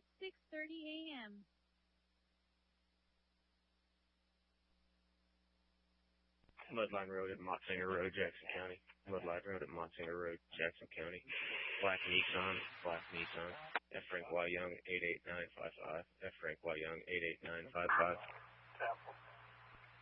It's 6:30 a.m. Mudline Road at Motsinger Road, Jackson County. Mudline Road at Motsinger Road, Jackson County. Black Nissan, Black Nissan. F. Frank Y. Young, 88955. F. Frank Y. Young, 88955.